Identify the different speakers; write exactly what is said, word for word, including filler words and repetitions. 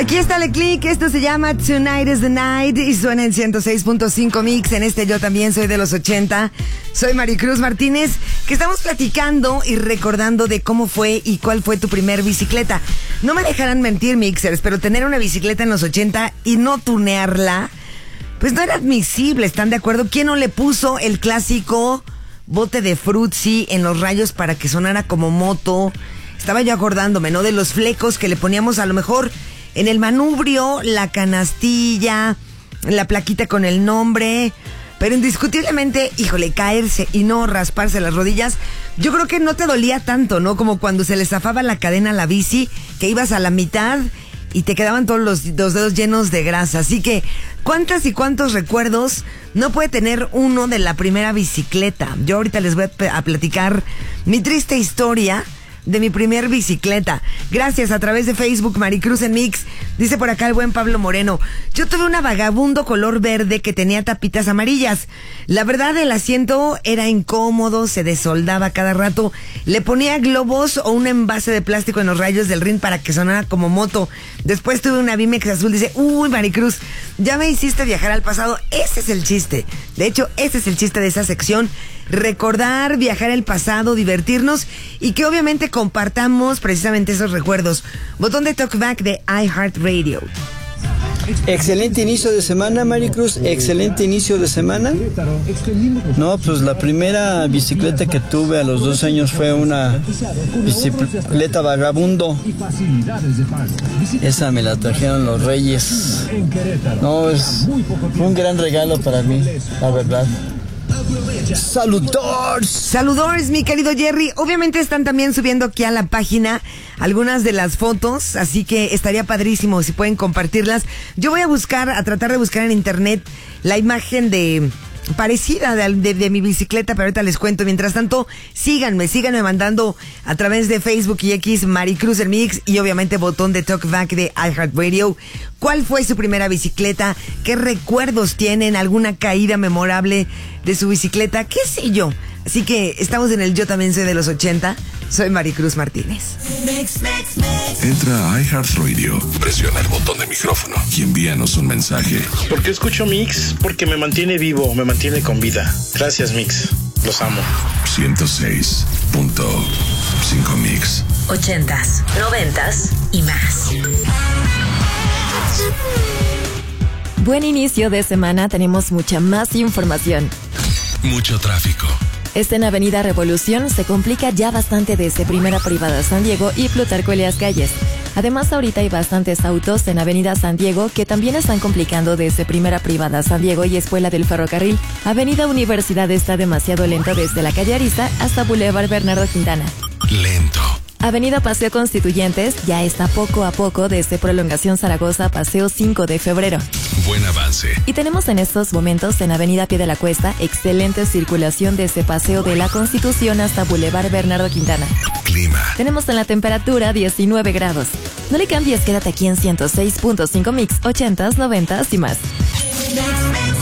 Speaker 1: Aquí está el click, esto se llama Tonight is the Night y suena en ciento seis punto cinco Mix. En este Yo También Soy de los ochenta. Soy Maricruz Martínez, que estamos platicando y recordando de cómo fue y cuál fue tu primer bicicleta. No me dejarán mentir, mixers, pero tener una bicicleta en los ochenta y no tunearla, pues no era admisible, ¿están de acuerdo? ¿Quién no le puso el clásico bote de frutzi en los rayos para que sonara como moto? Estaba yo acordándome, ¿no? De los flecos que le poníamos a lo mejor en el manubrio, la canastilla, la plaquita con el nombre. Pero indiscutiblemente, híjole, caerse y no rasparse las rodillas, yo creo que no te dolía tanto, ¿no? Como cuando se le zafaba la cadena a la bici, que ibas a la mitad y te quedaban todos los, los dedos llenos de grasa. Así que, ¿cuántas y cuántos recuerdos no puede tener uno de la primera bicicleta? Yo ahorita les voy a platicar mi triste historia de mi primer bicicleta. Gracias a través de Facebook, Maricruz en Mix. Dice por acá el buen Pablo Moreno: yo tuve una vagabundo color verde que tenía tapitas amarillas. La verdad, el asiento era incómodo, se desoldaba cada rato. Le ponía globos o un envase de plástico en los rayos del rin para que sonara como moto. Después tuve una Bimex azul. Dice, uy, Maricruz, ya me hiciste viajar al pasado. Ese es el chiste. De hecho, ese es el chiste de esa sección. Recordar, viajar al pasado, divertirnos y que obviamente compartamos precisamente esos recuerdos. Botón de talkback de iHeartRadio.
Speaker 2: Excelente inicio de semana, Maricruz. Excelente inicio de semana. No, pues la primera bicicleta que tuve a los dos años fue una bicicleta vagabundo. Esa me la trajeron los Reyes. No, es un gran regalo para mí, la verdad. ¡Saludors!
Speaker 1: ¡Saludors, mi querido Jerry! Obviamente están también subiendo aquí a la página algunas de las fotos, así que estaría padrísimo si pueden compartirlas. Yo voy a buscar, a tratar de buscar en internet la imagen de parecida de, de, de mi bicicleta, pero ahorita les cuento. Mientras tanto, síganme, síganme mandando a través de Facebook y X, Maricruz en Mix, y obviamente botón de talkback de iHeartRadio. ¿Cuál fue su primera bicicleta? ¿Qué recuerdos tienen? ¿Alguna caída memorable de su bicicleta? ¿Qué sé yo? Así que estamos en el Yo También Soy de los ochenta. Soy Maricruz Martínez.
Speaker 3: Mix, mix, mix. Entra a iHeartRadio, presiona el botón de micrófono y envíanos un mensaje.
Speaker 4: ¿Por qué escucho Mix? Porque me mantiene vivo, me mantiene con vida. Gracias, Mix. Los amo.
Speaker 3: ciento seis punto cinco Mix.
Speaker 5: Ochentas, noventas y más.
Speaker 6: Buen inicio de semana, tenemos mucha más información.
Speaker 3: Mucho tráfico.
Speaker 6: Este en Avenida Revolución se complica ya bastante desde Primera Privada San Diego y Plutarco Elías Calles. Además, ahorita hay bastantes autos en Avenida San Diego que también están complicando desde Primera Privada San Diego y Escuela del Ferrocarril. Avenida Universidad está demasiado lento desde la calle Arista hasta Boulevard Bernardo Quintana.
Speaker 3: Lento.
Speaker 6: Avenida Paseo Constituyentes ya está poco a poco desde Prolongación Zaragoza, Paseo cinco de febrero.
Speaker 3: Buen avance.
Speaker 6: Y tenemos en estos momentos en Avenida Pie de la Cuesta excelente circulación desde Paseo de la Constitución hasta Boulevard Bernardo Quintana.
Speaker 3: Clima.
Speaker 6: Tenemos en la temperatura diecinueve grados. No le cambies, quédate aquí en ciento seis punto cinco Mix, ochentas, noventas y más.
Speaker 5: Mix, mix.